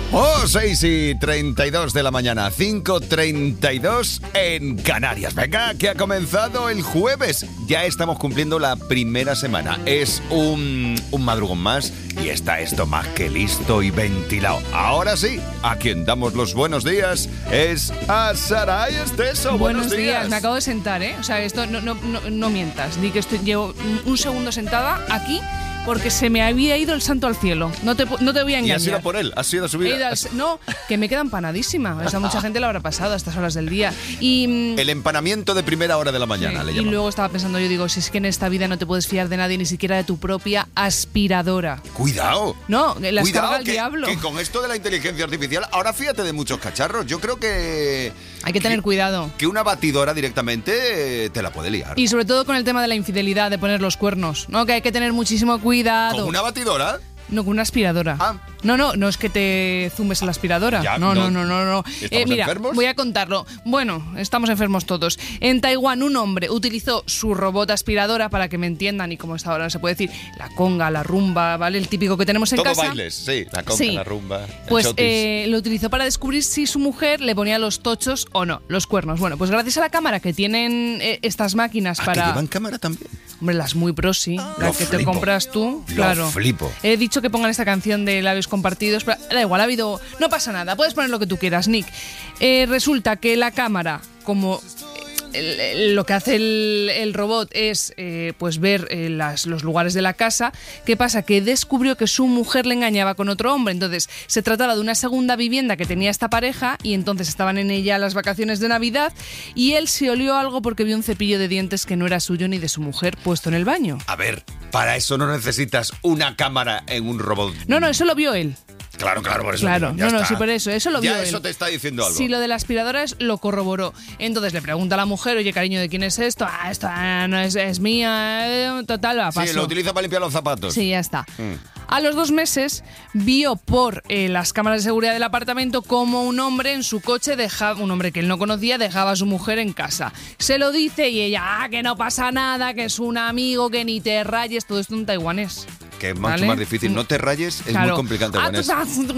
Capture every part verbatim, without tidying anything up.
Oh, seis y treinta y dos de la mañana, cinco treinta y dos en Canarias. Venga, que ha comenzado el jueves. Ya estamos cumpliendo la primera semana. Es un, un madrugón más y está esto más que listo y ventilado. Ahora sí, a quien damos los buenos días es a Saray Esteso. Buenos, buenos días. días. Me acabo de sentar, ¿eh? O sea, esto no, no, no, no mientas. Di que estoy, llevo un segundo sentada aquí porque se me había ido el santo al cielo. No te, no te voy a engañar. Y ha sido por él, ha sido su vida. Al, no, que me queda empanadísima. O sea, mucha gente lo habrá pasado a estas horas del día. Y el empanamiento de primera hora de la mañana, sí, le y llaman. luego estaba pensando, yo digo, si es que en esta vida no te puedes fiar de nadie, ni siquiera de tu propia aspiradora. Cuidado. No, las Cuidado, carga el que, diablo. que con esto de la inteligencia artificial, ahora fíjate de muchos cacharros. Yo creo que... Hay que tener que, cuidado. Que una batidora directamente te la puede liar. Y sobre todo con el tema de la infidelidad, de poner los cuernos, ¿no? Que hay que tener muchísimo cuidado. ¿Con una batidora? No, con una aspiradora. Ah. No, no, no es que te zumbes en la aspiradora. Ya, no, no, no, no, no, no. ¿Estamos Eh, mira, enfermos? voy a contarlo. Bueno, estamos enfermos todos. En Taiwán, un hombre utilizó su robot aspiradora, para que me entiendan, y como está ahora se puede decir, la conga, la rumba, ¿vale? El típico que tenemos en Todo casa. bailes, sí. La conga, Sí. la rumba, el Pues chotis. eh, lo utilizó para descubrir si su mujer le ponía los tochos o no, los cuernos. Bueno, pues gracias a la cámara que tienen eh, estas máquinas ¿Ah, para... que llevan cámara también? Hombre, las muy pro, sí. La Lo que te flipo. compras tú, Lo claro. flipo. He dicho que pongan esta canción de Labios Compartidos, pero da igual, ha habido... No pasa nada, puedes poner lo que tú quieras, Nick. Eh, resulta que la cámara, como... El, el, lo que hace el, el robot es eh, pues ver eh, las, los lugares de la casa. ¿Qué pasa? Que descubrió que su mujer le engañaba con otro hombre. Entonces se trataba de una segunda vivienda que tenía esta pareja y entonces estaban en ella las vacaciones de Navidad y él se olió algo porque vio un cepillo de dientes que no era suyo ni de su mujer puesto en el baño. A ver, para eso no necesitas una cámara en un robot. No, no, eso lo vio él. Claro, claro, por eso. Claro, ya no, no, está. sí, por eso, eso lo vio Ya él. eso te está diciendo algo. Sí, lo de la aspiradora es, lo corroboró. Entonces le pregunta a la mujer, oye, cariño, ¿de quién es esto? Ah, esto ah, no es, es mía, eh, total, va, paso. Sí, lo utiliza para limpiar los zapatos. Sí, ya está. Mm. A los dos meses vio por eh, las cámaras de seguridad del apartamento cómo un hombre en su coche dejaba, un hombre que él no conocía, dejaba a su mujer en casa. Se lo dice y ella, ah, que no pasa nada, que es un amigo, que ni te rayes, todo esto en taiwanés. Que es mucho ¿Vale? más difícil. No te rayes, es Claro. muy complicado en taiwanés.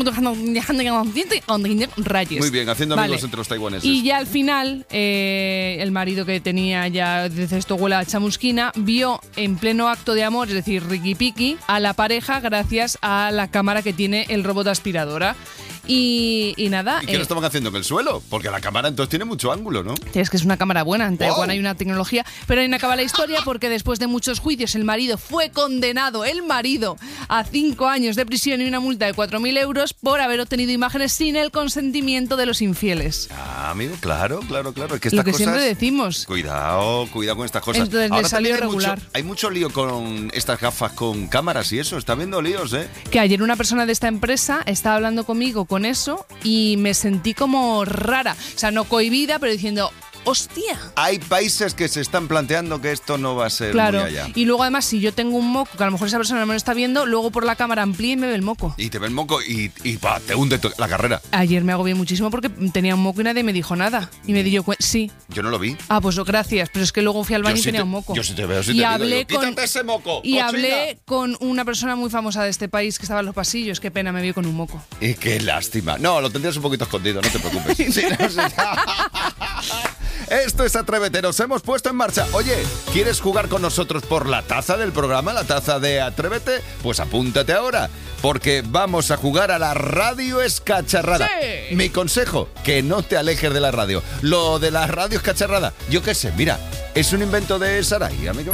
Rayes. Muy bien, haciendo Vale. amigos entre los taiwaneses. Y ya al final, eh, el marido que tenía ya, dice esto huele a chamusquina, vio en pleno acto de amor, es decir, riqui piqui, a la pareja gracias a la cámara que tiene el robot aspiradora. Y, y nada. ¿Y qué eh, lo estaban haciendo en el suelo? Porque la cámara entonces tiene mucho ángulo, ¿no? Es que es una cámara buena, en Taiwán Wow. hay una tecnología, pero ahí no acaba la historia porque después de muchos juicios el marido fue condenado, el marido, a cinco años de prisión y una multa de cuatro mil euros por haber obtenido imágenes sin el consentimiento de los infieles. Ah, amigo, claro, claro, claro. Es que Lo estas que cosas... siempre decimos. Cuidado, cuidado con estas cosas. Entonces le Ahora salió también hay regular. mucho, hay mucho lío con estas gafas con cámaras y eso. Está viendo líos, ¿eh? Que ayer una persona de esta empresa estaba hablando conmigo con eso y me sentí como rara. O sea, no cohibida, pero diciendo, hostia. Hay países que se están planteando que esto no va a ser Claro. muy allá. Y luego además, si yo tengo un moco, que a lo mejor esa persona no me lo está viendo, luego por la cámara amplía y me ve el moco. Y te ve el moco y, y pa, te hunde tu- la carrera. Ayer me agobié muchísimo porque tenía un moco y nadie me dijo nada. Y me di yo cuenta, sí. Yo no lo vi. Ah, pues gracias, pero es que luego fui al baño Yo y sí tenía te- un moco. yo sí te veo, sí y te digo hablé yo, con, "Quítate ese moco, Y cochina". hablé con una persona muy famosa de este país que estaba en los pasillos. Qué pena, me vio con un moco. Y qué lástima. No, lo tendrías un poquito escondido, no te preocupes. Sí, no sé. Esto es Atrévete, nos hemos puesto en marcha. Oye, ¿quieres jugar con nosotros por la taza del programa, la taza de Atrévete? Pues apúntate ahora, porque vamos a jugar a la radio escacharrada. ¡Sí! Mi consejo, que no te alejes de la radio. Lo de la radio escacharrada, yo qué sé, mira, es un invento de Saray, amigo.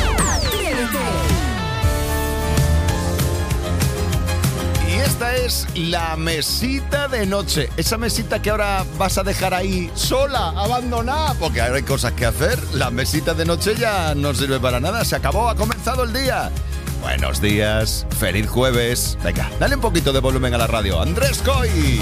Y esta es la mesita de noche. Esa mesita que ahora vas a dejar ahí sola, abandonada, porque ahora hay cosas que hacer. La mesita de noche ya no sirve para nada. Se acabó, ha comenzado el día. Buenos días, feliz jueves. Venga, dale un poquito de volumen a la radio. Andrés Coy.